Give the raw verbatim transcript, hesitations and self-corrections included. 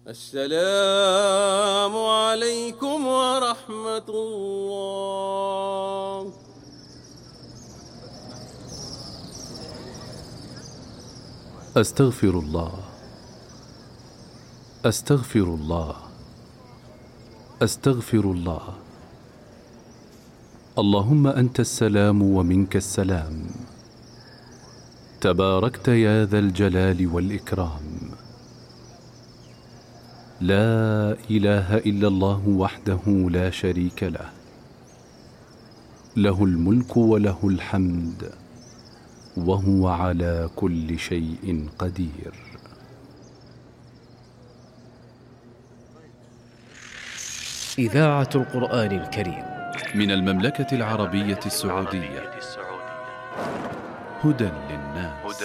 السلام عليكم ورحمة الله. أستغفر الله أستغفر الله أستغفر الله. اللهم أنت السلام ومنك السلام، تباركت يا ذا الجلال والإكرام. لا إله إلا الله وحده لا شريك له، له الملك وله الحمد وهو على كل شيء قدير. إذاعة القرآن الكريم من المملكة العربية السعودية، هدى للناس.